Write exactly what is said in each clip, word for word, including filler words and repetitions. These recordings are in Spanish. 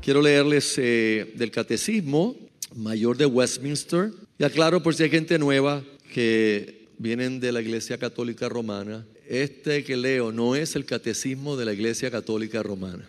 quiero leerles eh, del Catecismo Mayor de Westminster. Y aclaro por si hay gente nueva que vienen de la Iglesia Católica Romana. Este que leo no es el Catecismo de la Iglesia Católica Romana.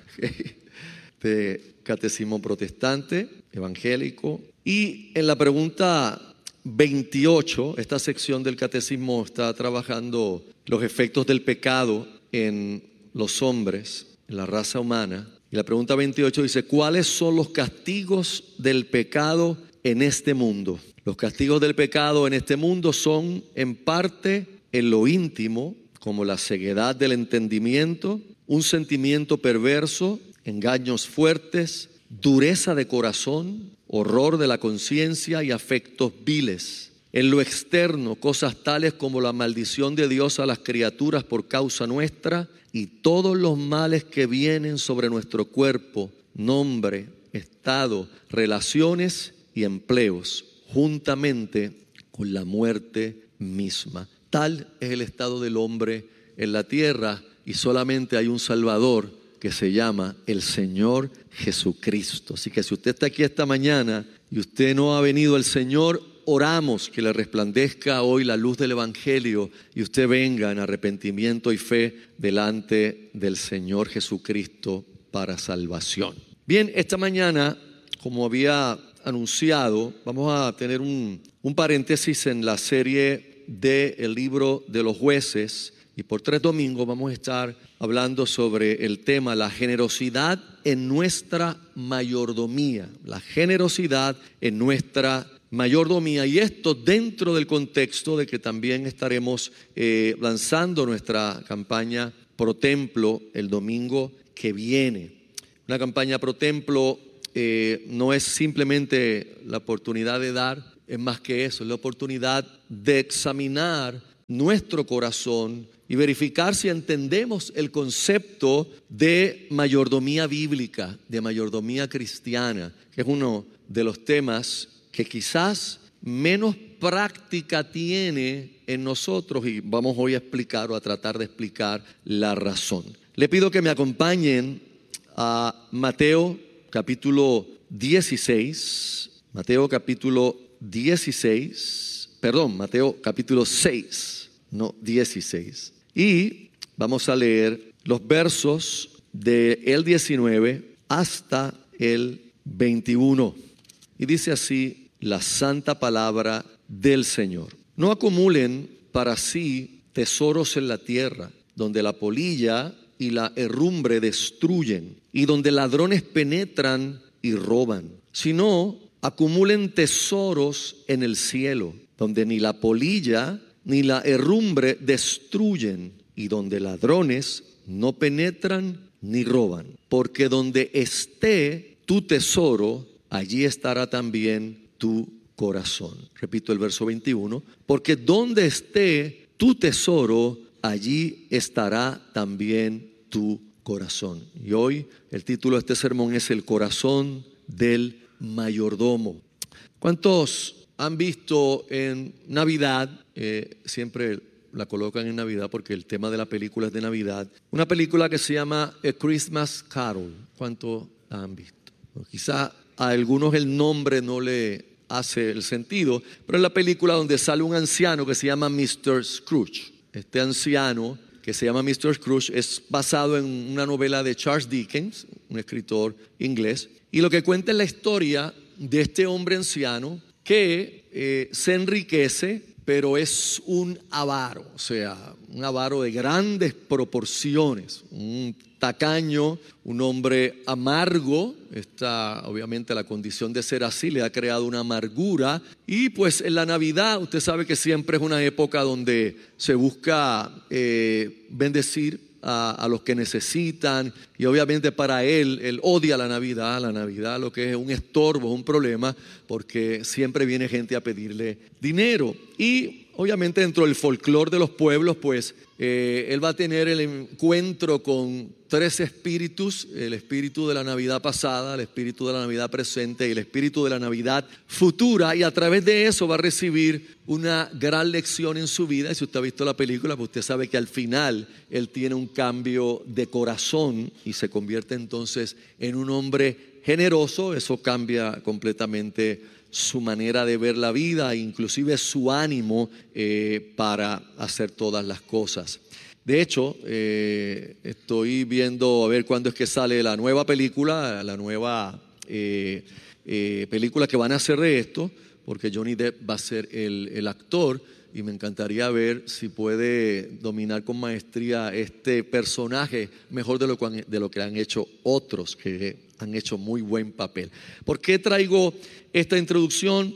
De Catecismo protestante, evangélico. Y en la pregunta veintiocho, esta sección del Catecismo está trabajando los efectos del pecado en los hombres, en la raza humana. Y la pregunta veintiocho dice: ¿cuáles son los castigos del pecado en este mundo? Los castigos del pecado en este mundo son en parte en lo íntimo, como la ceguedad del entendimiento, un sentimiento perverso, engaños fuertes, dureza de corazón, horror de la conciencia y afectos viles. En lo externo, cosas tales como la maldición de Dios a las criaturas por causa nuestra y todos los males que vienen sobre nuestro cuerpo, nombre, estado, relaciones y empleos, juntamente con la muerte misma. Tal es el estado del hombre en la tierra y solamente hay un Salvador que se llama el Señor Jesucristo. Así que si usted está aquí esta mañana y usted no ha venido al Señor, oramos que le resplandezca hoy la luz del Evangelio y usted venga en arrepentimiento y fe delante del Señor Jesucristo para salvación. Bien, esta mañana, como había anunciado, vamos a tener un, un paréntesis en la serie del libro de los jueces. Y por tres domingos vamos a estar hablando sobre el tema la generosidad en nuestra mayordomía. La generosidad en nuestra mayordomía. Y esto dentro del contexto de que también estaremos eh, lanzando nuestra campaña Pro Templo el domingo que viene. Una campaña Pro Templo eh, no es simplemente la oportunidad de dar, es más que eso, es la oportunidad de examinar nuestro corazón y verificar si entendemos el concepto de mayordomía bíblica, de mayordomía cristiana, que es uno de los temas que quizás menos práctica tiene en nosotros, y vamos hoy a explicar o a tratar de explicar la razón. Le pido que me acompañen a Mateo capítulo dieciséis, Mateo capítulo dieciséis, perdón, Mateo capítulo seis, no dieciséis. Y vamos a leer los versos del diecinueve hasta el veintiuno. Y dice así la santa palabra del Señor. No acumulen para sí tesoros en la tierra, donde la polilla y la herrumbre destruyen, y donde ladrones penetran y roban, sino acumulen tesoros en el cielo, donde ni la polilla ni la herrumbre destruyen, y donde ladrones no penetran ni roban. Porque donde esté tu tesoro, allí estará también tu corazón. Repito el verso veintiuno. Porque donde esté tu tesoro, allí estará también tu corazón. Y hoy el título de este sermón es El corazón del mayordomo. ¿Cuántos han visto en Navidad, eh, siempre la colocan en Navidad porque el tema de la película es de Navidad, una película que se llama A Christmas Carol? ¿Cuántos la han visto? O quizá a algunos el nombre no le hace el sentido, pero es la película donde sale un anciano que se llama mister Scrooge. Este anciano que se llama mister Scrooge es basado en una novela de Charles Dickens, un escritor inglés, y lo que cuenta es la historia de este hombre anciano que eh, se enriquece, pero es un avaro, o sea, un avaro de grandes proporciones, un tacaño, un hombre amargo. Esta, obviamente la condición de ser así le ha creado una amargura. Y pues en la Navidad usted sabe que siempre es una época donde se busca eh, bendecir A, a los que necesitan, y obviamente para él, él odia la Navidad, la Navidad lo que es un estorbo, un problema, porque siempre viene gente a pedirle dinero. Y obviamente dentro del folclore de los pueblos, pues eh, él va a tener el encuentro con tres espíritus: el espíritu de la Navidad pasada, el espíritu de la Navidad presente y el espíritu de la Navidad futura, y a través de eso va a recibir una gran lección en su vida. Y si usted ha visto la película, pues usted sabe que al final él tiene un cambio de corazón y se convierte entonces en un hombre generoso. Eso cambia completamente su manera de ver la vida, inclusive su ánimo eh, para hacer todas las cosas. De hecho, eh, estoy viendo a ver cuándo es que sale la nueva película, la nueva eh, eh, película que van a hacer de esto, porque Johnny Depp va a ser el, el actor, y me encantaría ver si puede dominar con maestría este personaje mejor de lo, de lo que han hecho otros que han hecho muy buen papel. ¿Por qué traigo esta introducción?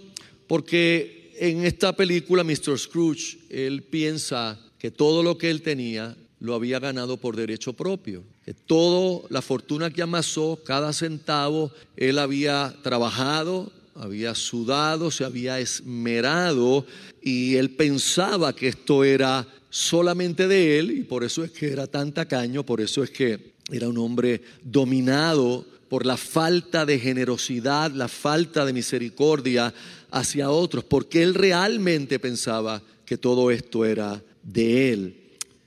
Porque en esta película mister Scrooge, él piensa que todo lo que él tenía lo había ganado por derecho propio, que toda la fortuna que amasó, cada centavo, él había trabajado, había sudado, se había esmerado, y él pensaba que esto era solamente de él, y por eso es que era tan tacaño, por eso es que era un hombre dominado por la falta de generosidad, la falta de misericordia hacia otros, porque él realmente pensaba que todo esto era de él.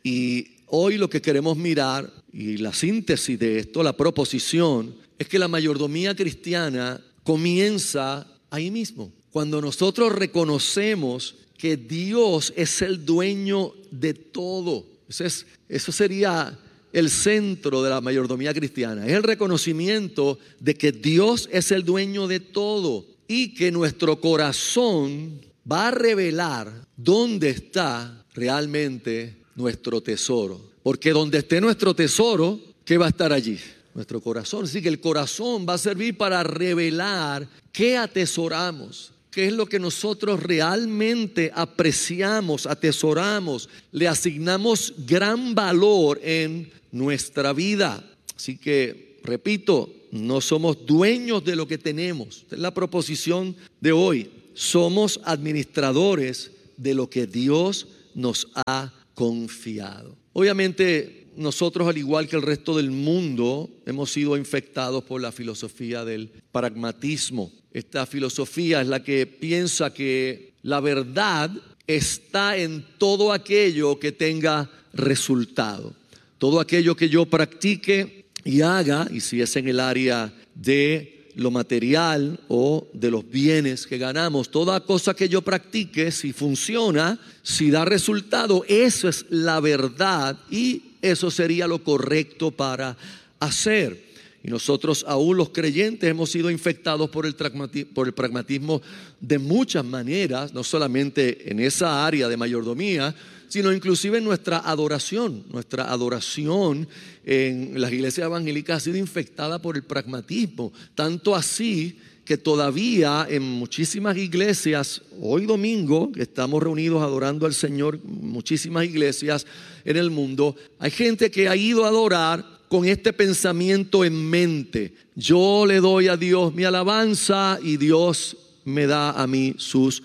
Y hoy lo que queremos mirar, y la síntesis de esto, la proposición, es que la mayordomía cristiana comienza ahí mismo, cuando nosotros reconocemos que Dios es el dueño de todo. Eso, es, eso sería el centro de la mayordomía cristiana, es el reconocimiento de que Dios es el dueño de todo y que nuestro corazón va a revelar dónde está realmente nuestro tesoro. Porque donde esté nuestro tesoro, ¿qué va a estar allí? Nuestro corazón. Así que el corazón va a servir para revelar qué atesoramos, qué es lo que nosotros realmente apreciamos, atesoramos, le asignamos gran valor en nuestra vida. Así que, repito, no somos dueños de lo que tenemos. Esta es la proposición de hoy. Somos administradores de lo que Dios nos ha confiado. Obviamente, nosotros, al igual que el resto del mundo, hemos sido infectados por la filosofía del pragmatismo. Esta filosofía es la que piensa que la verdad está en todo aquello que tenga resultado. Todo aquello que yo practique y haga, y si es en el área de lo material o de los bienes que ganamos, toda cosa que yo practique, si funciona, si da resultado, eso es la verdad y eso sería lo correcto para hacer. Y nosotros, aún los creyentes, hemos sido infectados por el, por el pragmatismo de muchas maneras, no solamente en esa área de mayordomía, sino inclusive en nuestra adoración. Nuestra adoración en las iglesias evangélicas ha sido infectada por el pragmatismo, tanto así que todavía en muchísimas iglesias, hoy domingo, que estamos reunidos adorando al Señor, muchísimas iglesias en el mundo, hay gente que ha ido a adorar con este pensamiento en mente: yo le doy a Dios mi alabanza y Dios me da a mí sus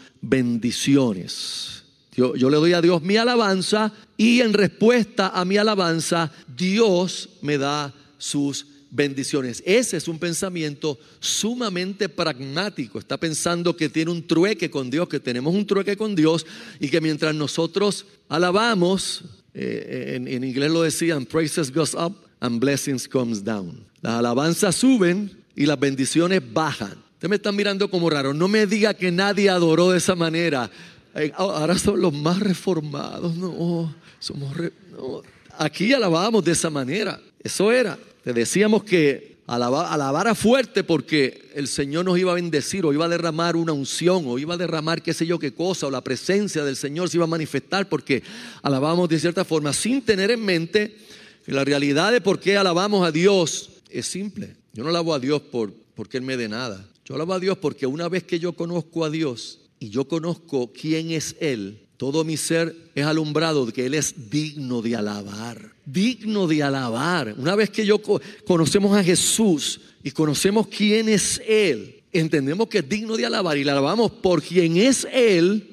bendiciones. Yo, yo le doy a Dios mi alabanza y en respuesta a mi alabanza Dios me da sus bendiciones. Ese es un pensamiento sumamente pragmático. Está pensando que tiene un trueque con Dios, que tenemos un trueque con Dios y que mientras nosotros alabamos, eh, en, en inglés lo decían, praises goes up and blessings comes down. Las alabanzas suben y las bendiciones bajan. Ustedes me están mirando como raro. No me diga que nadie adoró de esa manera. Ahora son los más reformados. No, somos re, no. Aquí alabábamos de esa manera. Eso era. Te decíamos que alaba, alabara fuerte porque el Señor nos iba a bendecir, o iba a derramar una unción, o iba a derramar qué sé yo qué cosa, o la presencia del Señor se iba a manifestar porque alabamos de cierta forma, sin tener en mente que la realidad de por qué alabamos a Dios es simple. Yo no alabo a Dios por, porque Él me dé nada. Yo alabo a Dios porque una vez que yo conozco a Dios y yo conozco quién es Él, todo mi ser es alumbrado de que Él es digno de alabar. Digno de alabar. Una vez que yo conocemos a Jesús y conocemos quién es Él, entendemos que es digno de alabar y le alabamos por quién es Él.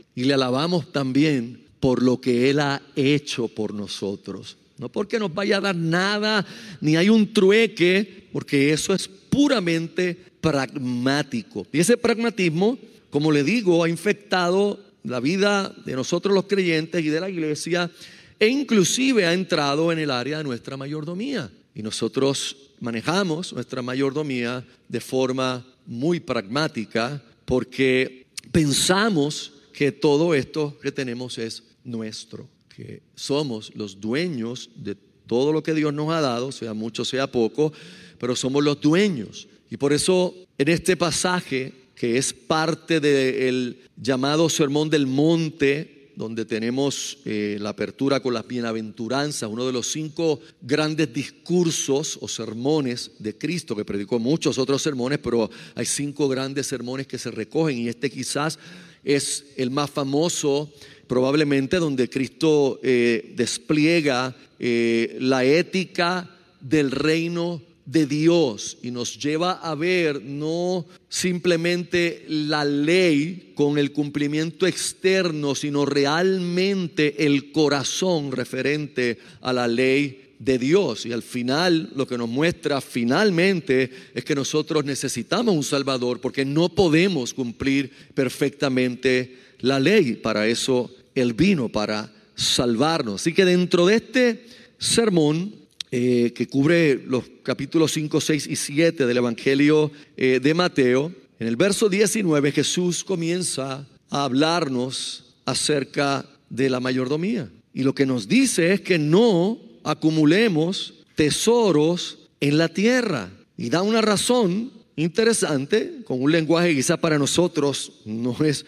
y le alabamos también por lo que Él ha hecho por nosotros. No porque nos vaya a dar nada, ni hay un trueque, porque eso es puramente pragmático. Y ese pragmatismo, como le digo, ha infectado la vida de nosotros los creyentes y de la iglesia, e inclusive ha entrado en el área de nuestra mayordomía. Y nosotros manejamos nuestra mayordomía de forma muy pragmática, porque pensamos que todo esto que tenemos es nuestro, que somos los dueños de todo lo que Dios nos ha dado, sea mucho, sea poco, pero somos los dueños. Y por eso en este pasaje, que es parte del llamado Sermón del Monte, donde tenemos eh, la apertura con las bienaventuranzas, uno de los cinco grandes discursos o sermones de Cristo, que predicó muchos otros sermones, pero hay cinco grandes sermones que se recogen, y este quizás es el más famoso, probablemente, donde Cristo eh, despliega eh, la ética del reino de Dios y nos lleva a ver no simplemente la ley con el cumplimiento externo, sino realmente el corazón referente a la ley de Dios. Y al final lo que nos muestra finalmente es que nosotros necesitamos un Salvador, porque no podemos cumplir perfectamente la ley. Para eso Él vino, para salvarnos. Así que dentro de este sermón Eh, que cubre los capítulos cinco, seis y siete del Evangelio eh, de Mateo, en el verso diecinueve Jesús comienza a hablarnos acerca de la mayordomía. Y lo que nos dice es que no acumulemos tesoros en la tierra. Y da una razón interesante, con un lenguaje quizá para nosotros no es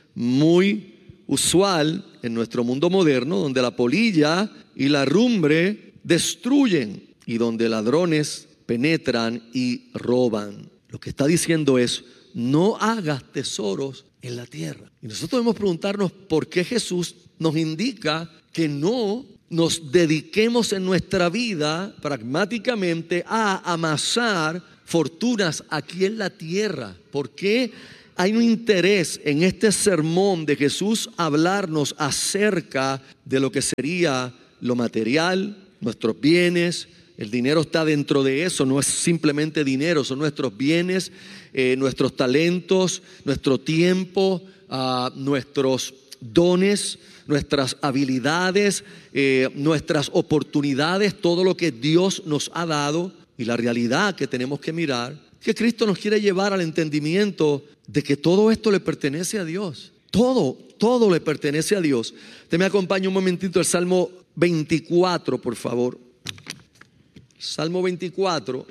muy usual en nuestro mundo moderno, donde la polilla y la rumbre destruyen y donde ladrones penetran y roban. Lo que está diciendo es: no hagas tesoros en la tierra. Y nosotros debemos preguntarnos por qué Jesús nos indica que no nos dediquemos en nuestra vida pragmáticamente a amasar fortunas aquí en la tierra. ¿Por qué hay un interés en este sermón de Jesús hablarnos acerca de lo que sería lo material, nuestros bienes? El dinero está dentro de eso, no es simplemente dinero, son nuestros bienes, eh, nuestros talentos, nuestro tiempo, uh, nuestros dones, nuestras habilidades, eh, nuestras oportunidades, todo lo que Dios nos ha dado. Y la realidad que tenemos que mirar, que Cristo nos quiere llevar al entendimiento de que todo esto le pertenece a Dios. Todo, todo le pertenece a Dios. Te me acompaña un momentito el Salmo veinticuatro, por favor. Salmo veinticuatro,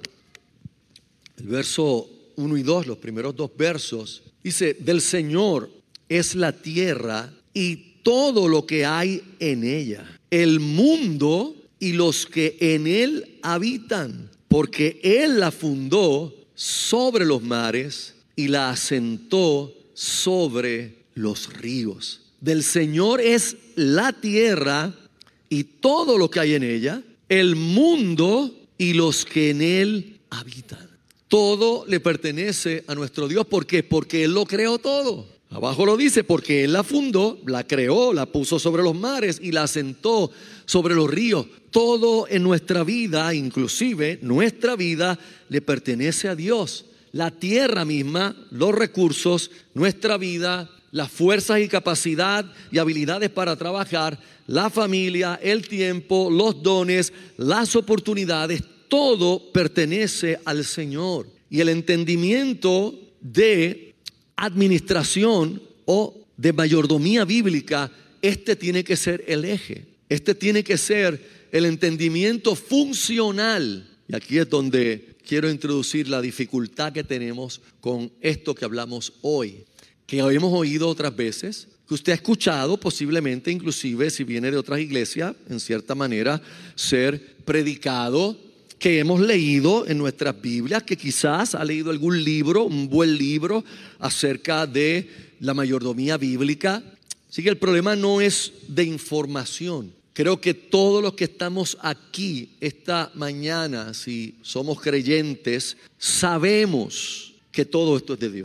el verso uno y dos, los primeros dos versos. Dice: del Señor es la tierra y todo lo que hay en ella, el mundo y los que en él habitan, porque Él la fundó sobre los mares y la asentó sobre los ríos. Del Señor es la tierra y todo lo que hay en ella, el mundo y los que en él habitan. Todo le pertenece a nuestro Dios. ¿Por qué? Porque Él lo creó todo. Abajo lo dice: porque Él la fundó, la creó, la puso sobre los mares y la asentó sobre los ríos. Todo en nuestra vida, inclusive nuestra vida, le pertenece a Dios. La tierra misma, los recursos, nuestra vida, las fuerzas y capacidad y habilidades para trabajar, la familia, el tiempo, los dones, las oportunidades, todo pertenece al Señor. Y el entendimiento de administración o de mayordomía bíblica, este tiene que ser el eje. Este tiene que ser el entendimiento funcional. Y aquí es donde quiero introducir la dificultad que tenemos con esto que hablamos hoy, que hemos oído otras veces, que usted ha escuchado posiblemente, inclusive si viene de otras iglesias, en cierta manera, ser predicado, que hemos leído en nuestras Biblias, que quizás ha leído algún libro, un buen libro acerca de la mayordomía bíblica. Así que el problema no es de información. Creo que todos los que estamos aquí esta mañana, si somos creyentes, sabemos que todo esto es de Dios.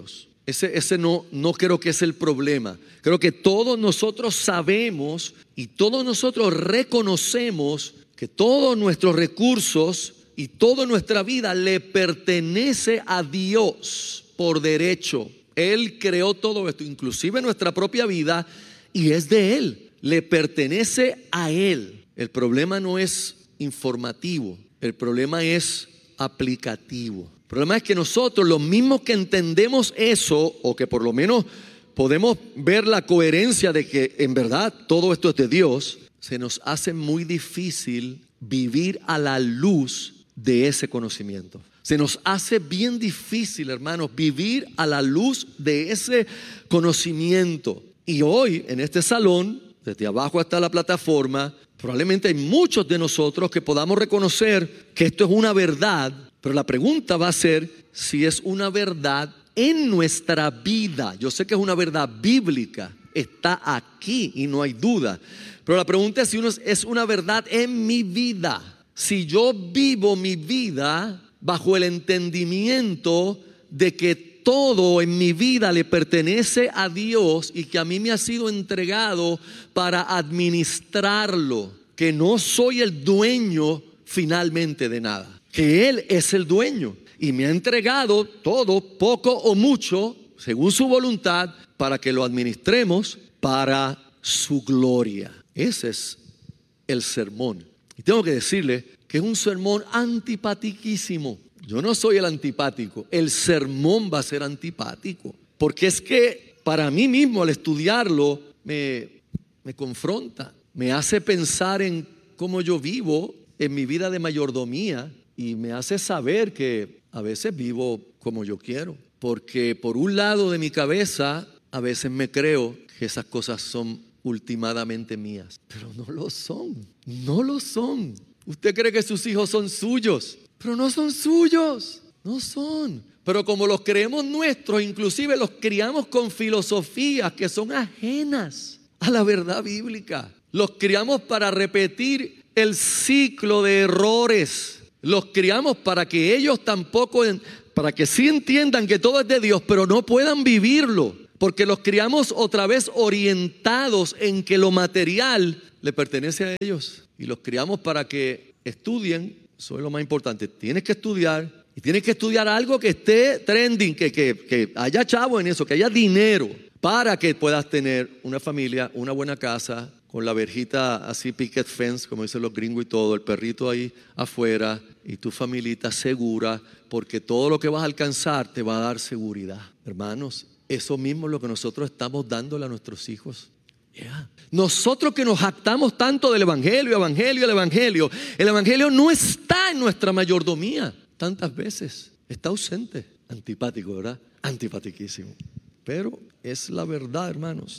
Ese, ese no, no creo que es el problema. Creo que todos nosotros sabemos y todos nosotros reconocemos que todos nuestros recursos y toda nuestra vida le pertenece a Dios por derecho. Él creó todo esto, inclusive nuestra propia vida, y es de Él, le pertenece a Él. El problema no es informativo, el problema es aplicativo. El problema es que nosotros, los mismos que entendemos eso, o que por lo menos podemos ver la coherencia de que en verdad todo esto es de Dios, se nos hace muy difícil vivir a la luz de ese conocimiento. Se nos hace bien difícil, hermanos, vivir a la luz de ese conocimiento. Y hoy en este salón, desde abajo hasta la plataforma, probablemente hay muchos de nosotros que podamos reconocer que esto es una verdad, pero la pregunta va a ser si es una verdad en nuestra vida. Yo sé que es una verdad bíblica, está aquí y no hay duda, pero la pregunta es si uno es una verdad en mi vida. Si yo vivo mi vida bajo el entendimiento de que todo en mi vida le pertenece a Dios y que a mí me ha sido entregado para administrarlo, que no soy el dueño finalmente de nada, que Él es el dueño y me ha entregado todo, poco o mucho, según su voluntad, para que lo administremos para su gloria. Ese es el sermón. Y tengo que decirle que es un sermón antipatiquísimo. Yo no soy el antipático, el sermón va a ser antipático. Porque es que para mí mismo al estudiarlo me, me confronta, me hace pensar en cómo yo vivo en mi vida de mayordomía y me hace saber que a veces vivo como yo quiero. Porque por un lado de mi cabeza a veces me creo que esas cosas son ultimadamente mías, pero no lo son, no lo son. Usted cree que sus hijos son suyos, pero no son suyos, no son. Pero como los creemos nuestros, inclusive los criamos con filosofías que son ajenas a la verdad bíblica. Los criamos para repetir el ciclo de errores. Los criamos para que ellos tampoco, para que sí entiendan que todo es de Dios, pero no puedan vivirlo. Porque los criamos otra vez orientados en que lo material le pertenece a ellos. Y los criamos para que estudien, eso es lo más importante. Tienes que estudiar y tienes que estudiar algo que esté trending, que, que, que haya chavo en eso, que haya dinero, para que puedas tener una familia, una buena casa, con la verjita así, picket fence, como dicen los gringos y todo, el perrito ahí afuera y tu familita segura, porque todo lo que vas a alcanzar te va a dar seguridad. Hermanos, eso mismo es lo que nosotros estamos dándole a nuestros hijos. Yeah. Nosotros que nos jactamos tanto del evangelio, evangelio, el evangelio, el evangelio no está en nuestra mayordomía tantas veces, está ausente. Antipático, ¿verdad? Antipatiquísimo. Pero es la verdad, hermanos.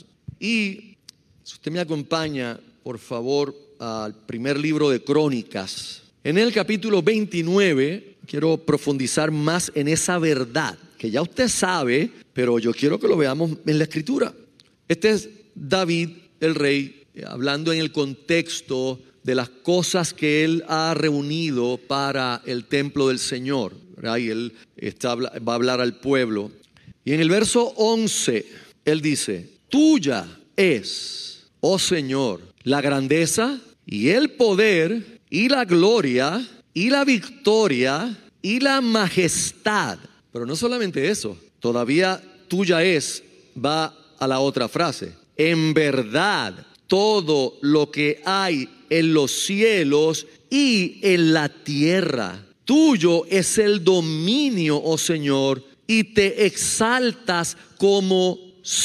Y si usted me acompaña, por favor, al primer libro de Crónicas. En el capítulo veintinueve, quiero profundizar más en esa verdad que ya usted sabe, pero yo quiero que lo veamos en la escritura. Este es David, el rey, hablando en el contexto de las cosas que él ha reunido para el templo del Señor, ¿verdad? Y él está, va a hablar al pueblo. Y en el verso once, él dice: tuya es, oh Señor, la grandeza y el poder y la gloria y la victoria y la majestad. Pero no solamente eso, todavía tuya es, va a la otra frase. En verdad, todo lo que hay en los cielos y en la tierra, tuyo es el dominio, oh Señor, y te exaltas como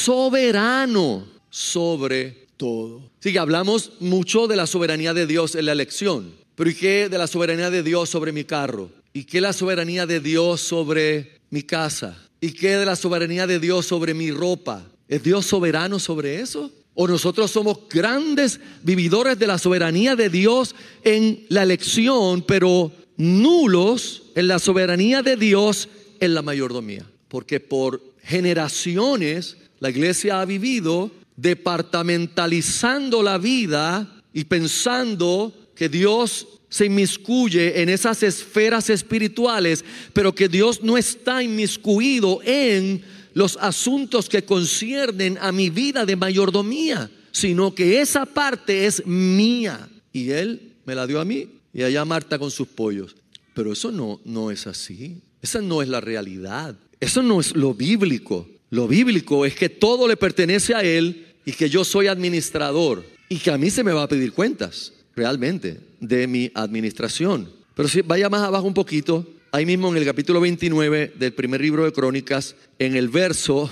soberano sobre todo. Sí, que hablamos mucho de la soberanía de Dios en la elección, pero ¿y qué de la soberanía de Dios sobre mi carro? ¿Y qué de la soberanía de Dios sobre mi casa? ¿Y qué de la soberanía de Dios sobre mi ropa? ¿Es Dios soberano sobre eso? ¿O nosotros somos grandes vividores de la soberanía de Dios en la elección, pero nulos en la soberanía de Dios en la mayordomía? Porque por generaciones la iglesia ha vivido departamentalizando la vida y pensando que Dios se inmiscuye en esas esferas espirituales, pero que Dios no está inmiscuido en los asuntos que conciernen a mi vida de mayordomía, sino que esa parte es mía. Y Él me la dio a mí y allá Marta con sus pollos. Pero eso no, no es así. Esa no es la realidad. Eso no es lo bíblico. Lo bíblico es que todo le pertenece a Él y que yo soy administrador y que a mí se me va a pedir cuentas realmente de mi administración. Pero si vaya más abajo un poquito, ahí mismo en el capítulo veintinueve del primer libro de Crónicas, en el verso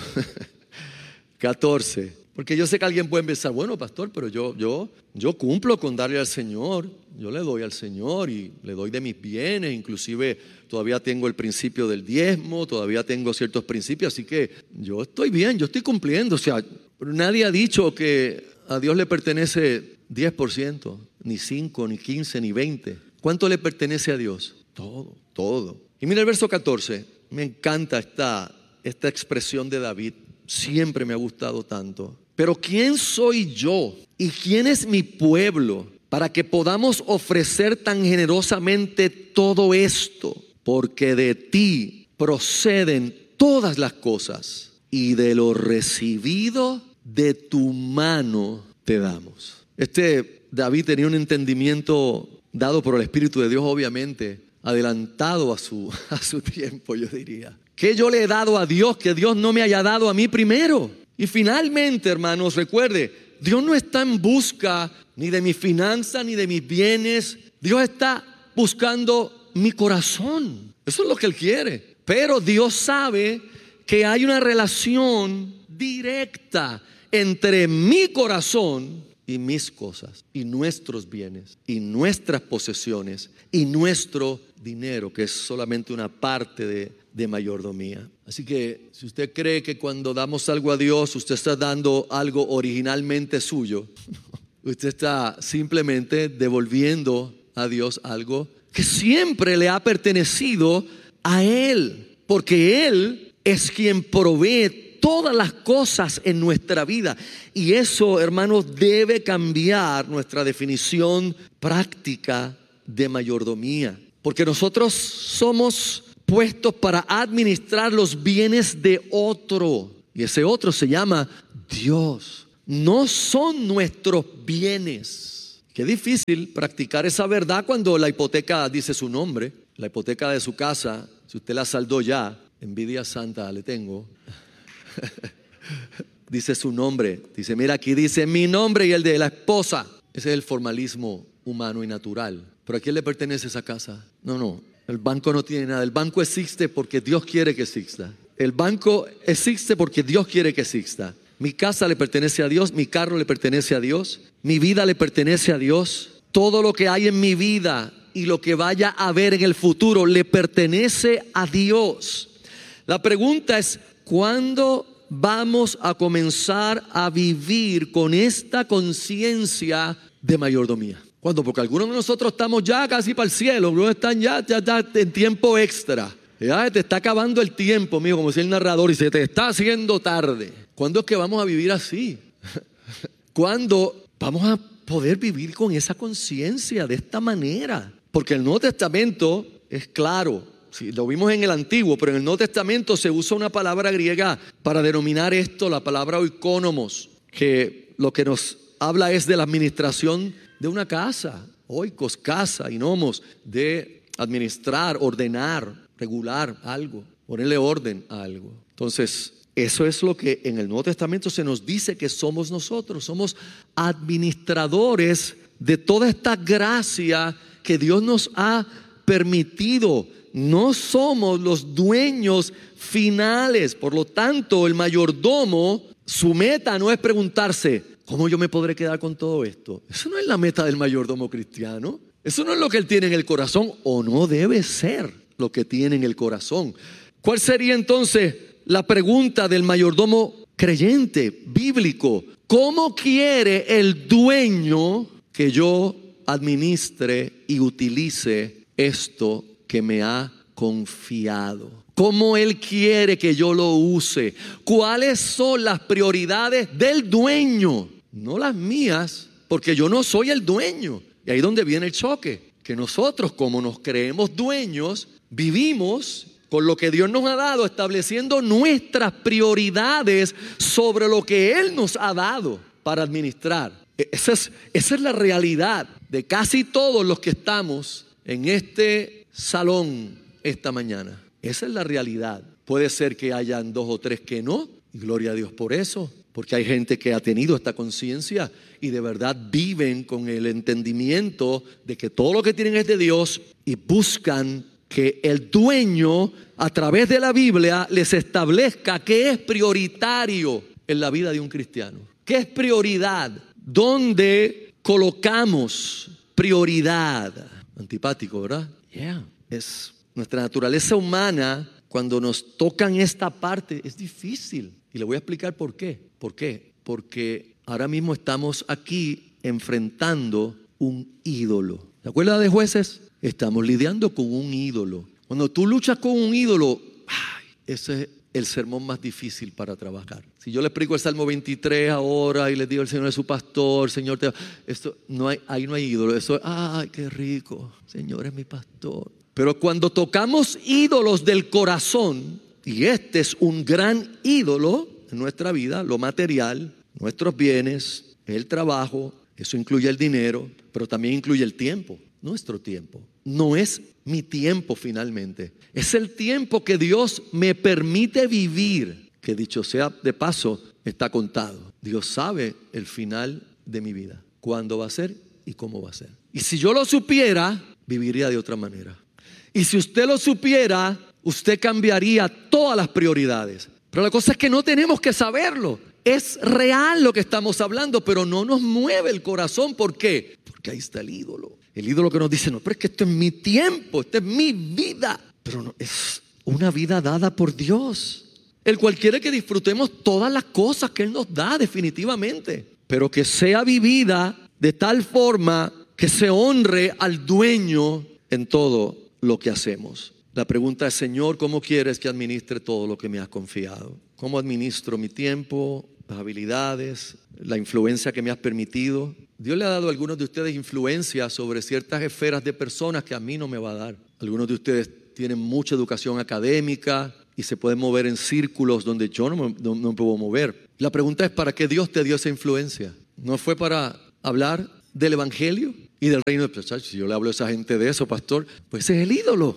catorce. Porque yo sé que alguien puede pensar, bueno, pastor, pero yo, yo, yo cumplo con darle al Señor. Yo le doy al Señor y le doy de mis bienes. Inclusive todavía tengo el principio del diezmo, todavía tengo ciertos principios. Así que yo estoy bien, yo estoy cumpliendo. O sea, nadie ha dicho que a Dios le pertenece diez por ciento, ni cinco, ni quince, ni veinte. ¿Cuánto le pertenece a Dios? Todo, todo. Y mira el verso catorce. Me encanta esta, esta expresión de David. Siempre me ha gustado tanto. Pero ¿quién soy yo y quién es mi pueblo para que podamos ofrecer tan generosamente todo esto? Porque de ti proceden todas las cosas y de lo recibido de tu mano te damos. Este David tenía un entendimiento dado por el Espíritu de Dios, obviamente, adelantado a su, a su tiempo, yo diría. ¿Qué yo le he dado a Dios que Dios no me haya dado a mí primero? Y finalmente, hermanos, recuerde, Dios no está en busca ni de mi finanza ni de mis bienes. Dios está buscando mi corazón. Eso es lo que Él quiere. Pero Dios sabe que hay una relación directa entre mi corazón y mis cosas, y nuestros bienes, y nuestras posesiones, y nuestro dinero, que es solamente una parte de, de mayordomía. Así que si usted cree que cuando damos algo a Dios, usted está dando algo originalmente suyo, usted está simplemente devolviendo a Dios algo que siempre le ha pertenecido a Él, porque Él es quien provee todas las cosas en nuestra vida. Y eso, hermanos, debe cambiar nuestra definición práctica de mayordomía. Porque nosotros somos puestos para administrar los bienes de otro. Y ese otro se llama Dios. No son nuestros bienes. Qué difícil practicar esa verdad cuando la hipoteca dice su nombre. La hipoteca de su casa, si usted la saldó ya, envidia santa le tengo. Dice su nombre, dice, mira, aquí dice mi nombre y el de la esposa. Ese es el formalismo humano y natural. ¿Pero a quién le pertenece esa casa? No, no, el banco no tiene nada. El banco existe porque Dios quiere que exista. El banco existe porque Dios quiere que exista. Mi casa le pertenece a Dios, mi carro le pertenece a Dios, mi vida le pertenece a Dios. Todo lo que hay en mi vida y lo que vaya a haber en el futuro le pertenece a Dios. La pregunta es, ¿cuándo vamos a comenzar a vivir con esta conciencia de mayordomía? ¿Cuándo? Porque algunos de nosotros estamos ya casi para el cielo, algunos están ya, ya, ya en tiempo extra. Ya te está acabando el tiempo, amigo, como decía el narrador, y se te está haciendo tarde. ¿Cuándo es que vamos a vivir así? ¿Cuándo vamos a poder vivir con esa conciencia de esta manera? Porque el Nuevo Testamento es claro. Sí, lo vimos en el Antiguo, pero en el Nuevo Testamento se usa una palabra griega para denominar esto, la palabra oikonomos, que lo que nos habla es de la administración de una casa, oikos, casa, y nomos, de administrar, ordenar, regular algo, ponerle orden a algo. Entonces, eso es lo que en el Nuevo Testamento se nos dice que somos nosotros, somos administradores de toda esta gracia que Dios nos ha permitido. No somos los dueños finales. Por lo tanto, el mayordomo, su meta no es preguntarse, ¿cómo yo me podré quedar con todo esto? Eso no es la meta del mayordomo cristiano. Eso no es lo que él tiene en el corazón, o no debe ser lo que tiene en el corazón. ¿Cuál sería entonces la pregunta del mayordomo creyente, bíblico? ¿Cómo quiere el dueño que yo administre y utilice esto que me ha confiado? ¿Cómo Él quiere que yo lo use? ¿Cuáles son las prioridades del dueño? No las mías, porque yo no soy el dueño. Y ahí es donde viene el choque, que nosotros, como nos creemos dueños, vivimos con lo que Dios nos ha dado, estableciendo nuestras prioridades sobre lo que Él nos ha dado para administrar. Esa es, esa es la realidad de casi todos los que estamos en este salón esta mañana. Esa es la realidad. Puede ser que hayan dos o tres que no, y gloria a Dios por eso, porque hay gente que ha tenido esta conciencia y de verdad viven con el entendimiento de que todo lo que tienen es de Dios y buscan que el dueño a través de la Biblia les establezca qué es prioritario en la vida de un cristiano. ¿Qué es prioridad? ¿Dónde colocamos prioridad? Antipático, ¿verdad? Yeah. Es nuestra naturaleza humana. Cuando nos tocan esta parte es difícil. Y le voy a explicar por qué. ¿Por qué? Porque ahora mismo estamos aquí enfrentando un ídolo. ¿Se acuerda de Jueces? Estamos lidiando con un ídolo. Cuando tú luchas con un ídolo, ay, ese es el sermón más difícil para trabajar. Si yo le explico el Salmo veintitrés ahora y les digo el Señor es su pastor, Señor te... Esto, no hay, ahí no hay ídolo. Eso es, ay, qué rico, Señor es mi pastor. Pero cuando tocamos ídolos del corazón, y este es un gran ídolo en nuestra vida, lo material, nuestros bienes, el trabajo, eso incluye el dinero, pero también incluye el tiempo, nuestro tiempo. No es mi tiempo finalmente, es el tiempo que Dios me permite vivir, que dicho sea de paso, está contado. Dios sabe el final de mi vida, cuándo va a ser y cómo va a ser. Y si yo lo supiera, viviría de otra manera. Y si usted lo supiera, usted cambiaría todas las prioridades. Pero la cosa es que no tenemos que saberlo. Es real lo que estamos hablando, pero no nos mueve el corazón. ¿Por qué? Porque ahí está el ídolo. El ídolo que nos dice, no, pero es que esto es mi tiempo, esto es mi vida. Pero no, es una vida dada por Dios, el cual quiere que disfrutemos todas las cosas que Él nos da definitivamente, pero que sea vivida de tal forma que se honre al dueño en todo lo que hacemos. La pregunta es, Señor, ¿cómo quieres que administre todo lo que me has confiado? ¿Cómo administro mi tiempo, las habilidades, la influencia que me has permitido? Dios le ha dado a algunos de ustedes influencia sobre ciertas esferas de personas que a mí no me va a dar. Algunos de ustedes tienen mucha educación académica y se pueden mover en círculos donde yo no me, no, no me puedo mover. La pregunta es, ¿para qué Dios te dio esa influencia? ¿No fue para hablar del evangelio y del reino de Dios? Si yo le hablo a esa gente de eso, pastor, pues ese es el ídolo.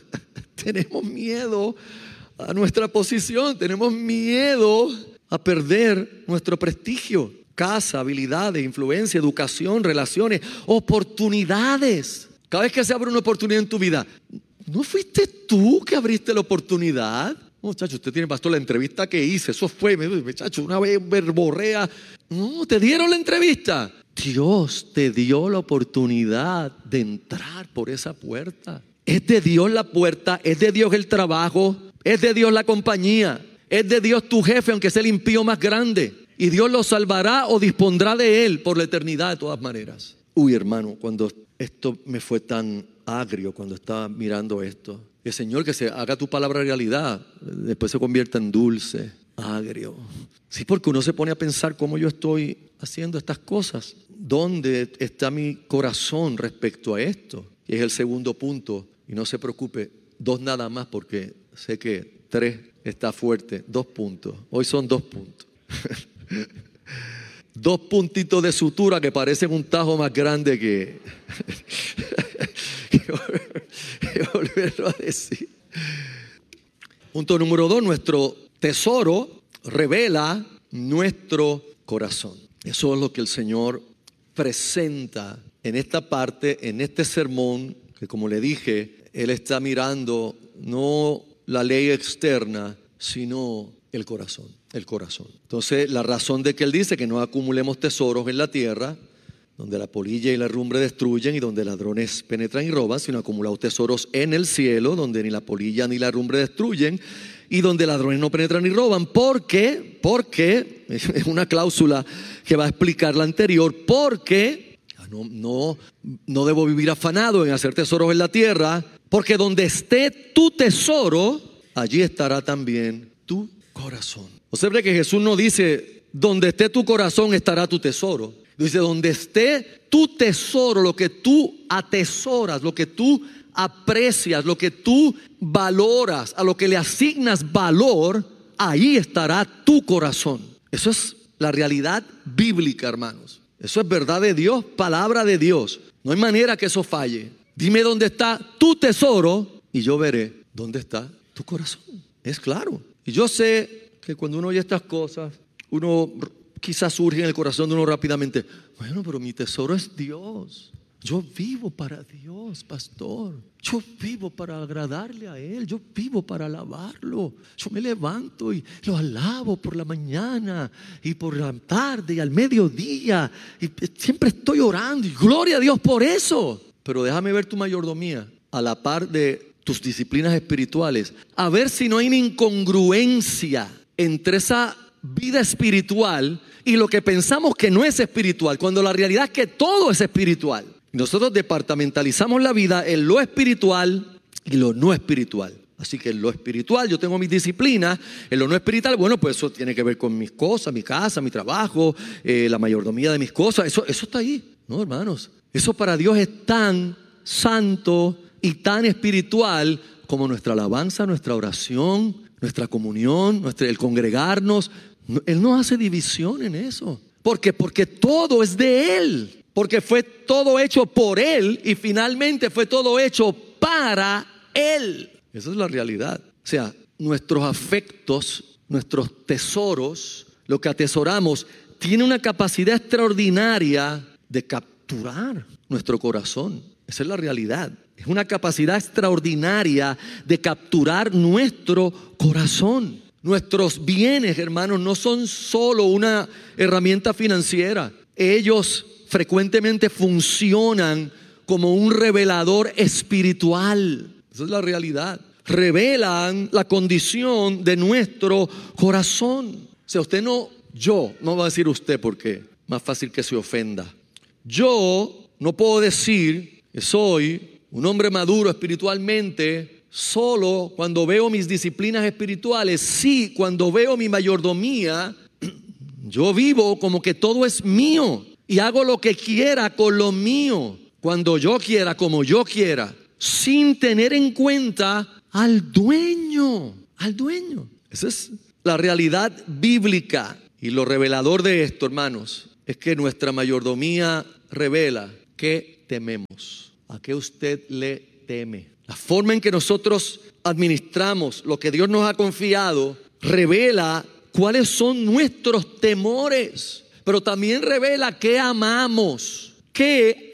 Tenemos miedo a nuestra posición, tenemos miedo a perder nuestro prestigio, casa, habilidades, influencia, educación, relaciones, oportunidades. Cada vez que se abre una oportunidad en tu vida, ¿no fuiste tú que abriste la oportunidad? Muchacho, usted tiene, pastor, la entrevista que hice, eso fue, muchacho, una vez verborrea. No, te dieron la entrevista. Dios te dio la oportunidad de entrar por esa puerta. Es de Dios la puerta, es de Dios el trabajo, es de Dios la compañía, es de Dios tu jefe, aunque sea el impío más grande. Y Dios lo salvará o dispondrá de él por la eternidad de todas maneras. Uy, hermano, cuando esto me fue tan agrio, cuando estaba mirando esto, el Señor, que se haga tu palabra realidad, después se convierta en dulce, agrio. Sí, porque uno se pone a pensar cómo yo estoy haciendo estas cosas. ¿Dónde está mi corazón respecto a esto? Y es el segundo punto. Y no se preocupe, dos nada más, porque sé que tres está fuerte. Dos puntos. Hoy son dos puntos. Dos puntitos de sutura que parecen un tajo más grande que, que volverlo a decir. Punto número dos, nuestro tesoro revela nuestro corazón. Eso es lo que el Señor presenta en esta parte, en este sermón, que como le dije, Él está mirando no la ley externa, sino el corazón, el corazón. Entonces, la razón de que Él dice que no acumulemos tesoros en la tierra, donde la polilla y la herrumbre destruyen y donde ladrones penetran y roban, sino acumulados tesoros en el cielo, donde ni la polilla ni la herrumbre destruyen y donde ladrones no penetran ni roban. ¿Por qué? Porque, es una cláusula que va a explicar la anterior, porque no, no, no debo vivir afanado en hacer tesoros en la tierra, porque donde esté tu tesoro, allí estará también tu corazón. Observe que Jesús no dice, donde esté tu corazón estará tu tesoro. Dice, donde esté tu tesoro, lo que tú atesoras, lo que tú aprecias, lo que tú valoras, a lo que le asignas valor, ahí estará tu corazón. Eso es la realidad bíblica, hermanos. Eso es verdad de Dios, palabra de Dios. No hay manera que eso falle. Dime dónde está tu tesoro y yo veré dónde está tu corazón. Es claro. Y yo sé que cuando uno oye estas cosas, uno quizás surge en el corazón de uno rápidamente: bueno, pero mi tesoro es Dios. Yo vivo para Dios, pastor. Yo vivo para agradarle a Él. Yo vivo para alabarlo. Yo me levanto y lo alabo por la mañana y por la tarde y al mediodía. Y siempre estoy orando y gloria a Dios por eso. Pero déjame ver tu mayordomía a la par de tus disciplinas espirituales. A ver si no hay una incongruencia entre esa vida espiritual y lo que pensamos que no es espiritual, cuando la realidad es que todo es espiritual. Nosotros departamentalizamos la vida en lo espiritual y lo no espiritual. Así que en lo espiritual yo tengo mis disciplinas, en lo no espiritual, bueno, pues eso tiene que ver con mis cosas, mi casa, mi trabajo, eh, la mayordomía de mis cosas. Eso, eso está ahí, ¿no, hermanos? Eso para Dios es tan santo y tan espiritual como nuestra alabanza, nuestra oración, nuestra comunión, nuestra, el congregarnos. Él no hace división en eso. ¿Por qué? Porque todo es de Él. Porque fue todo hecho por Él y finalmente fue todo hecho para Él. Esa es la realidad. O sea, nuestros afectos, nuestros tesoros, lo que atesoramos, tiene una capacidad extraordinaria de capturar nuestro corazón. Esa es la realidad. Es una capacidad extraordinaria de capturar nuestro corazón. Nuestros bienes, hermanos, no son solo una herramienta financiera. Ellos frecuentemente funcionan como un revelador espiritual. Esa es la realidad. Revelan la condición de nuestro corazón. O sea, usted no, yo, no va a decir usted porque es más fácil que se ofenda. Yo no puedo decir que soy un hombre maduro espiritualmente solo cuando veo mis disciplinas espirituales. Sí, cuando veo mi mayordomía, yo vivo como que todo es mío. Y hago lo que quiera con lo mío, cuando yo quiera, como yo quiera, sin tener en cuenta al dueño, al dueño. Esa es la realidad bíblica. Y lo revelador de esto, hermanos, es que nuestra mayordomía revela que tememos. ¿A qué usted le teme? La forma en que nosotros administramos lo que Dios nos ha confiado revela cuáles son nuestros temores. Pero también revela qué amamos, qué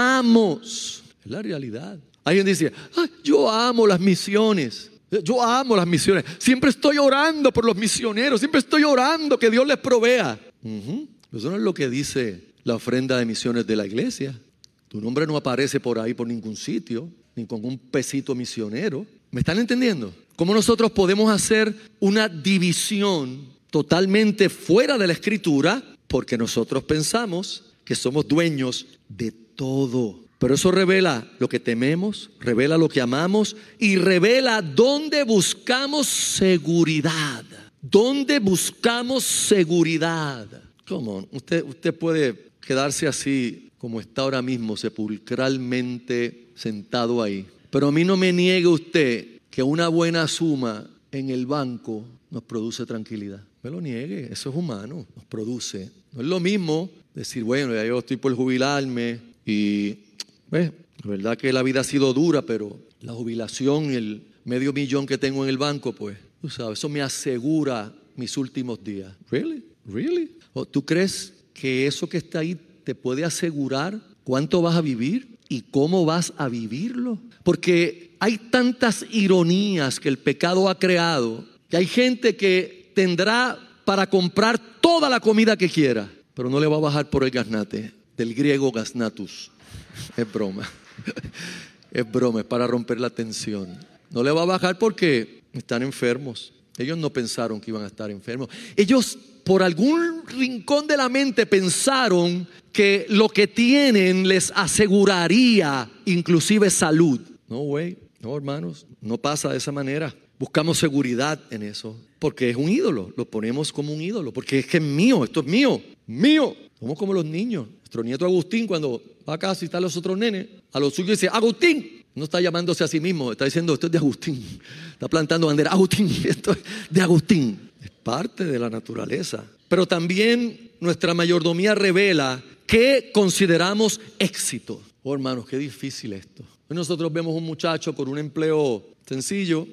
amamos. Es la realidad. Alguien dice: ah, yo amo las misiones. Yo amo las misiones. Siempre estoy orando por los misioneros. Siempre estoy orando que Dios les provea. Uh-huh. Eso no es lo que dice la ofrenda de misiones de la iglesia. Tu nombre no aparece por ahí por ningún sitio, ni con un pesito misionero. ¿Me están entendiendo? ¿Cómo nosotros podemos hacer una división totalmente fuera de la Escritura? Porque nosotros pensamos que somos dueños de todo. Pero eso revela lo que tememos, revela lo que amamos y revela dónde buscamos seguridad. ¿Dónde buscamos seguridad? ¿Cómo? Usted, usted puede quedarse así como está ahora mismo, sepulcralmente sentado ahí. Pero a mí no me niegue usted que una buena suma en el banco nos produce tranquilidad. Me lo niegue, eso es humano, nos produce. No es lo mismo decir, bueno, ya yo estoy por jubilarme y, pues, la verdad que la vida ha sido dura, pero la jubilación y el medio millón que tengo en el banco, pues, tú sabes, eso me asegura mis últimos días. ¿Really? ¿Really? ¿O tú crees que eso que está ahí te puede asegurar cuánto vas a vivir y cómo vas a vivirlo? Porque hay tantas ironías que el pecado ha creado, que hay gente que tendrá para comprar toda la comida que quiera, pero no le va a bajar por el gaznate, del griego gaznatus. Es broma. Es broma, es para romper la tensión. No le va a bajar porque están enfermos. Ellos no pensaron que iban a estar enfermos. Ellos por algún rincón de la mente pensaron que lo que tienen les aseguraría inclusive salud. No, güey, no, hermanos, no pasa de esa manera. Buscamos seguridad en eso porque es un ídolo, lo ponemos como un ídolo, porque es que es mío, esto es mío, mío. Somos como los niños. Nuestro nieto Agustín, cuando va a casa y están los otros nenes, a los suyos dice: Agustín, No está llamándose a sí mismo, está diciendo esto es de Agustín. Está plantando bandera, Agustín, esto es de Agustín. Es parte de la naturaleza. Pero también nuestra mayordomía revela qué consideramos éxito. Oh, hermanos, qué difícil esto. Hoy nosotros vemos un muchacho con un empleo sencillo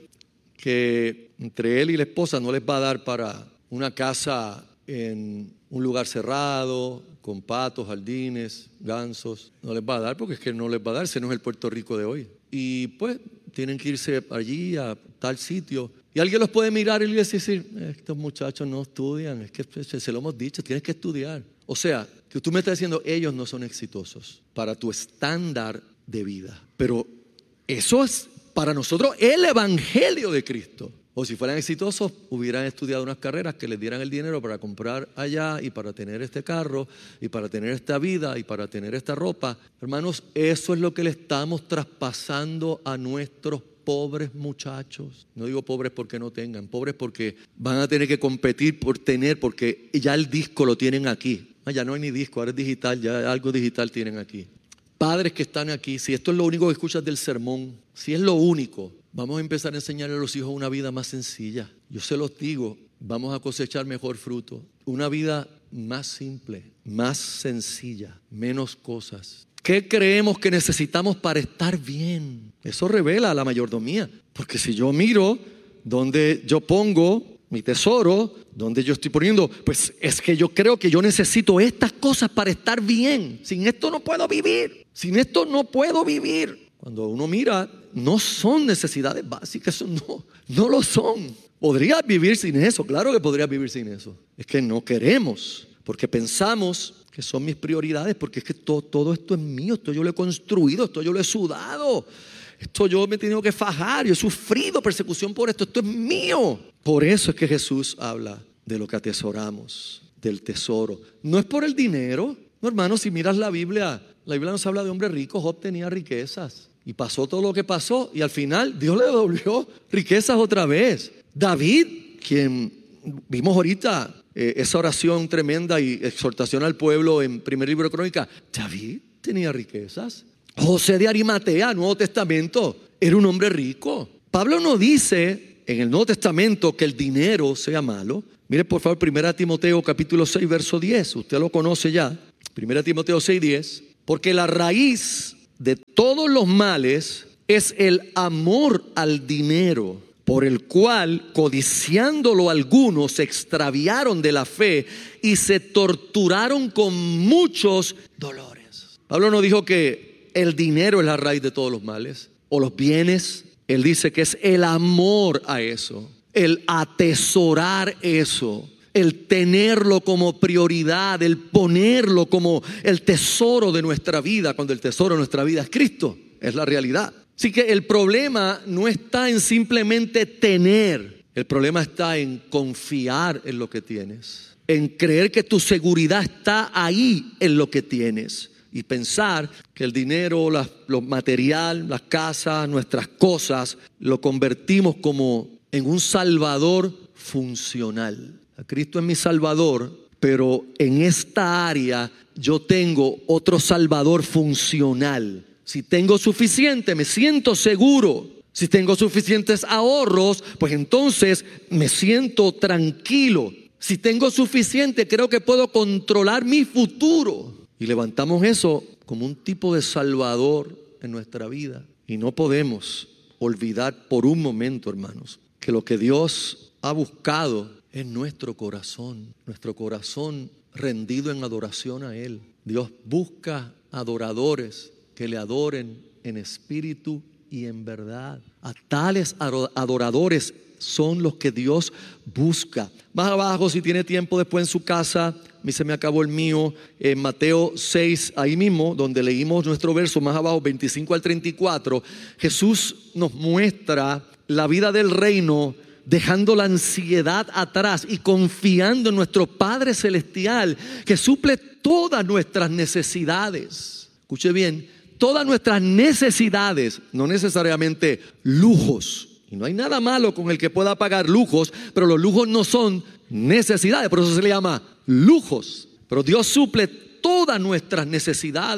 que entre él y la esposa no les va a dar para una casa en un lugar cerrado, con patos, jardines, gansos. No les va a dar porque es que no les va a dar, ese no es el Puerto Rico de hoy. Y pues tienen que irse allí a tal sitio. Y alguien los puede mirar y decir, estos muchachos no estudian, es que se lo hemos dicho, tienes que estudiar. O sea, que tú me estás diciendo, ellos no son exitosos para tu estándar de vida. Pero eso es para nosotros el evangelio de Cristo. O si fueran exitosos, hubieran estudiado unas carreras que les dieran el dinero para comprar allá y para tener este carro y para tener esta vida y para tener esta ropa. Hermanos, eso es lo que le estamos traspasando a nuestros pobres muchachos. No digo pobres porque no tengan, pobres porque van a tener que competir por tener, porque ya el disco lo tienen aquí. Ah, ya no hay ni disco, ahora es digital, ya algo digital tienen aquí. Padres que están aquí, si esto es lo único que escuchas del sermón, si es lo único, vamos a empezar a enseñarle a los hijos una vida más sencilla. Yo se los digo, vamos a cosechar mejor fruto. Una vida más simple, más sencilla, menos cosas. ¿Qué creemos que necesitamos para estar bien? Eso revela la mayordomía. Porque si yo miro donde yo pongo mi tesoro, donde yo estoy poniendo, pues es que yo creo que yo necesito estas cosas para estar bien. Sin esto no puedo vivir. Sin esto no puedo vivir. Cuando uno mira, no son necesidades básicas, eso no, no lo son. ¿Podrías vivir sin eso? Claro que podrías vivir sin eso. Es que no queremos, porque pensamos que son mis prioridades, porque es que todo, todo esto es mío, esto yo lo he construido, esto yo lo he sudado, esto yo me he tenido que fajar, yo he sufrido persecución por esto, esto es mío. Por eso es que Jesús habla de lo que atesoramos, del tesoro. No es por el dinero, no, hermano, si miras la Biblia, la Biblia nos habla de hombres ricos. Job tenía riquezas y pasó todo lo que pasó y al final Dios le devolvió riquezas otra vez. David, quien vimos ahorita eh, esa oración tremenda y exhortación al pueblo en primer libro de Crónicas, David tenía riquezas. José de Arimatea, Nuevo Testamento, era un hombre rico. Pablo no dice en el Nuevo Testamento que el dinero sea malo. Mire por favor primera Timoteo capítulo seis verso diez, usted lo conoce ya. primera Timoteo seis diez, porque la raíz de todos los males es el amor al dinero, por el cual, codiciándolo algunos, se extraviaron de la fe y se torturaron con muchos dolores. Pablo no dijo que el dinero es la raíz de todos los males o los bienes. Él dice que es el amor a eso, el atesorar eso, el tenerlo como prioridad, el ponerlo como el tesoro de nuestra vida, cuando el tesoro de nuestra vida es Cristo, es la realidad. Así que el problema no está en simplemente tener, el problema está en confiar en lo que tienes, en creer que tu seguridad está ahí en lo que tienes y pensar que el dinero, la, lo material, las casas, nuestras cosas, lo convertimos como en un salvador funcional. Cristo es mi salvador, pero en esta área yo tengo otro salvador funcional. Si tengo suficiente, me siento seguro. Si tengo suficientes ahorros, pues entonces me siento tranquilo. Si tengo suficiente, creo que puedo controlar mi futuro. Y levantamos eso como un tipo de salvador en nuestra vida. Y no podemos olvidar por un momento, hermanos, que lo que Dios ha buscado es nuestro corazón, nuestro corazón rendido en adoración a Él. Dios busca adoradores que le adoren en espíritu y en verdad. A tales adoradores son los que Dios busca. Más abajo, si tiene tiempo después en su casa, a mí se me acabó el mío, en Mateo seis, ahí mismo, donde leímos nuestro verso más abajo, veinticinco al treinta y cuatro, Jesús nos muestra la vida del reino, dejando la ansiedad atrás y confiando en nuestro Padre Celestial, que suple todas nuestras necesidades. Escuche bien, todas nuestras necesidades, no necesariamente lujos. Y no hay nada malo con el que pueda pagar lujos, pero los lujos no son necesidades, por eso se le llama lujos. Pero Dios suple todas nuestras necesidades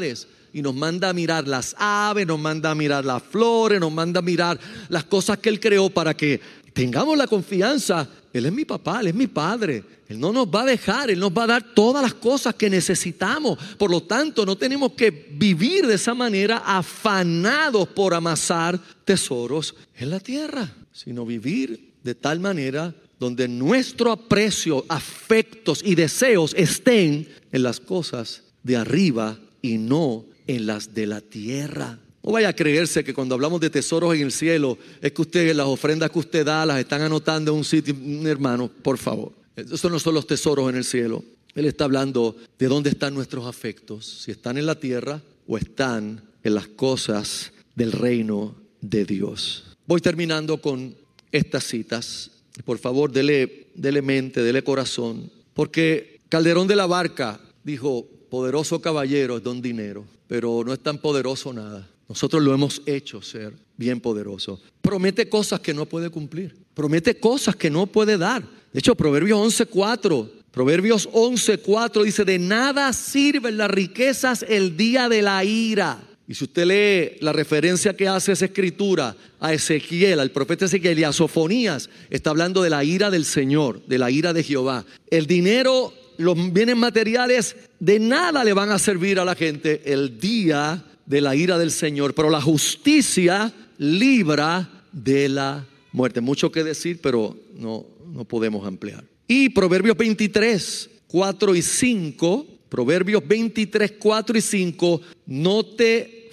y nos manda a mirar las aves, nos manda a mirar las flores, nos manda a mirar las cosas que Él creó para que tengamos la confianza. Él es mi papá, Él es mi padre. Él no nos va a dejar, Él nos va a dar todas las cosas que necesitamos. Por lo tanto, no tenemos que vivir de esa manera afanados por amasar tesoros en la tierra, sino vivir de tal manera donde nuestro aprecio, afectos y deseos estén en las cosas de arriba y no en las de la tierra. No vaya a creerse que cuando hablamos de tesoros en el cielo es que usted, las ofrendas que usted da las están anotando en un sitio. Hermano, por favor, esos no son los tesoros en el cielo. Él está hablando de dónde están nuestros afectos, si están en la tierra o están en las cosas del reino de Dios. Voy terminando con estas citas. Por favor, dele, dele mente, dele corazón, porque Calderón de la Barca dijo: poderoso caballero es don dinero, pero no es tan poderoso nada. Nosotros lo hemos hecho ser bien poderoso. Promete cosas que no puede cumplir, promete cosas que no puede dar. De hecho, Proverbios once cuatro, Proverbios once cuatro dice: de nada sirven las riquezas el día de la ira. Y si usted lee la referencia que hace esa escritura a Ezequiel, al profeta Ezequiel y a Sofonías, está hablando de la ira del Señor, de la ira de Jehová. El dinero, los bienes materiales, de nada le van a servir a la gente el día de la ira del Señor, pero la justicia libra de la muerte. Mucho que decir, pero no, no podemos ampliar. Y Proverbios veintitrés, cuatro y cinco, Proverbios veintitrés, cuatro y cinco, no te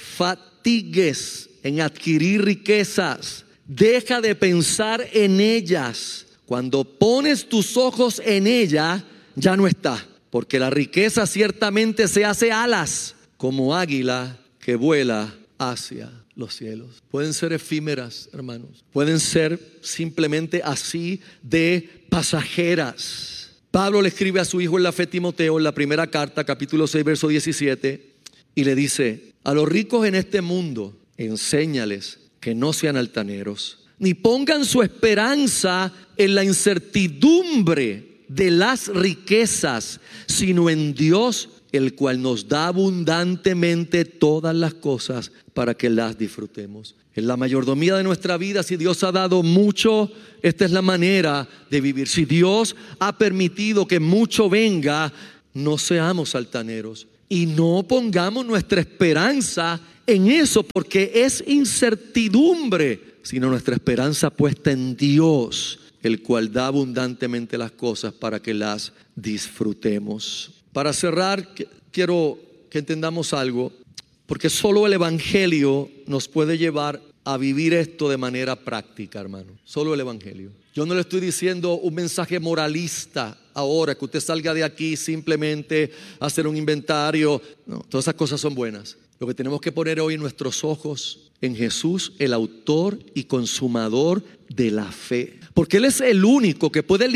fatigues en adquirir riquezas, deja de pensar en ellas. Cuando pones tus ojos en ella, ya no está, porque la riqueza ciertamente se hace alas como águila que vuela hacia los cielos. Pueden ser efímeras, hermanos, pueden ser simplemente así de pasajeras. Pablo le escribe a su hijo en la fe, Timoteo, en la primera carta, capítulo seis, verso diecisiete, y le dice: a los ricos en este mundo enséñales que no sean altaneros, ni pongan su esperanza en la incertidumbre de las riquezas, sino en Dios, el cual nos da abundantemente todas las cosas para que las disfrutemos. En la mayordomía de nuestra vida, si Dios ha dado mucho, esta es la manera de vivir. Si Dios ha permitido que mucho venga, no seamos altaneros y no pongamos nuestra esperanza en eso, porque es incertidumbre, sino nuestra esperanza puesta en Dios, el cual da abundantemente las cosas para que las disfrutemos. Para cerrar, quiero que entendamos algo, porque solo el Evangelio nos puede llevar a vivir esto de manera práctica, hermano. Solo el Evangelio. Yo no le estoy diciendo un mensaje moralista ahora, que usted salga de aquí simplemente a hacer un inventario. No, todas esas cosas son buenas. Lo que tenemos que poner hoy nuestros ojos en Jesús, el autor y consumador de la fe. Porque Él es el único que puede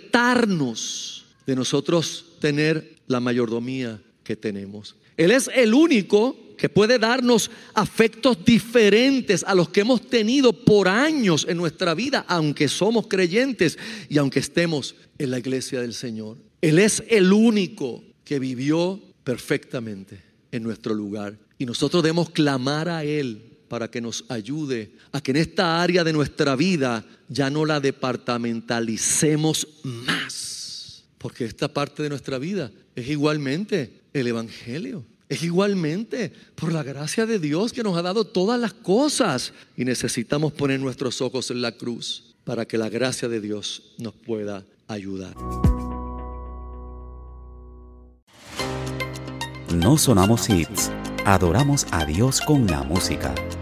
libertarnos de nosotros tener la mayordomía que tenemos. Él es el único que puede darnos afectos diferentes a los que hemos tenido por años en nuestra vida, aunque somos creyentes y aunque estemos en la iglesia del Señor. Él es el único que vivió perfectamente en nuestro lugar, y nosotros debemos clamar a Él para que nos ayude a que en esta área de nuestra vida ya no la departamentalicemos más, porque esta parte de nuestra vida es igualmente el Evangelio. Es igualmente por la gracia de Dios que nos ha dado todas las cosas, y necesitamos poner nuestros ojos en la cruz para que la gracia de Dios nos pueda ayudar. No sonamos hits, adoramos a Dios con la música.